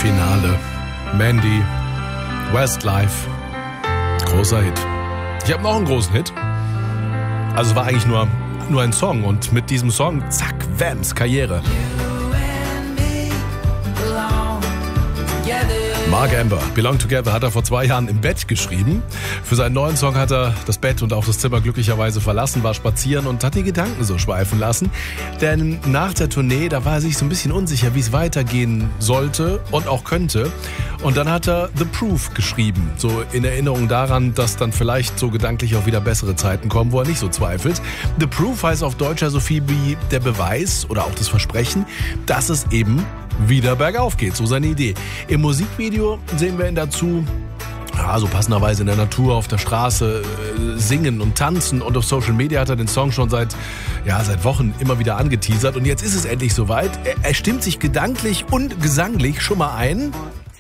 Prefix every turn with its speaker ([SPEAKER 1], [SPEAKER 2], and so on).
[SPEAKER 1] Finale. Mandy, Westlife. Großer Hit. Ich habe noch einen großen Hit. Also es war eigentlich nur ein Song und mit diesem Song, zack, Vamps Karriere. Mark Amber, Belong Together, hat er vor 2 Jahren im Bett geschrieben. Für seinen neuen Song hat er das Bett und auch das Zimmer glücklicherweise verlassen, war spazieren und hat die Gedanken so schweifen lassen. Denn nach der Tournee, da war er sich so ein bisschen unsicher, wie es weitergehen sollte und auch könnte. Und dann hat er The Proof geschrieben, so in Erinnerung daran, dass dann vielleicht so gedanklich auch wieder bessere Zeiten kommen, wo er nicht so zweifelt. The Proof heißt auf Deutsch ja so viel wie der Beweis oder auch das Versprechen, dass es eben wieder bergauf geht, so seine Idee. Im Musikvideo sehen wir ihn dazu, so passenderweise in der Natur, auf der Straße, singen und tanzen, und auf Social Media hat er den Song schon seit Wochen immer wieder angeteasert, und jetzt ist es endlich soweit. Er stimmt sich gedanklich und gesanglich schon mal ein